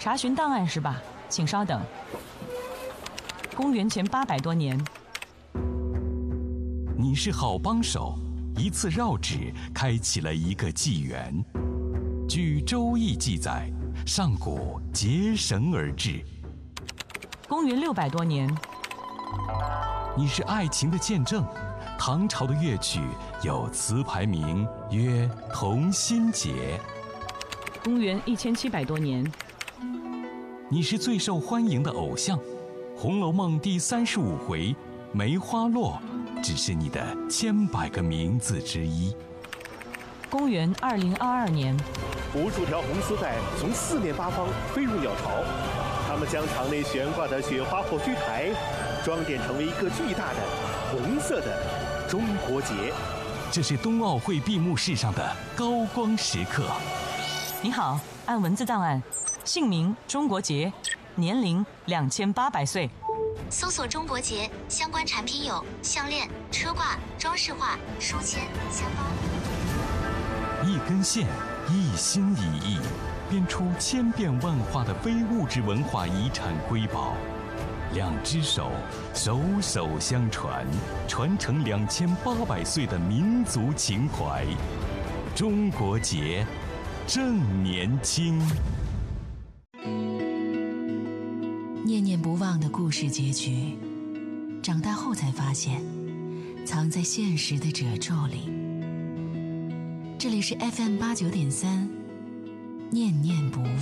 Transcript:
查询档案是吧？请稍等。公元前800多年， 你是好帮手，一次绕指开启了一个纪元。据《周易》记载，上古结绳而治。 公元600多年， 你是爱情的见证。唐朝的乐曲有词牌名曰《同心结》。 公元1700多年， 你是最受欢迎的偶像，《红楼梦》第35回梅花落只是你的1,000,000个名字之一。 公元2022年， 无数条红丝带从四面八方飞入鸟巢，它们将场内悬挂的雪花火炬台装点成为一个巨大的红色的中国结。 这是冬奥会闭幕式上的高光时刻。 你好，按文字档案，姓名中国结，年龄2800岁。 搜索中国结相关产品有项链、车挂、装饰画、书签、香包。 一根线，一心一意，编出千变万化的非物质文化遗产瑰宝。2只手，手手相传，传承2800岁的民族情怀。中国结，正年轻。 念念不忘的故事结局，长大后才发现，藏在现实的褶皱里。这里是FM89.3，念念不忘。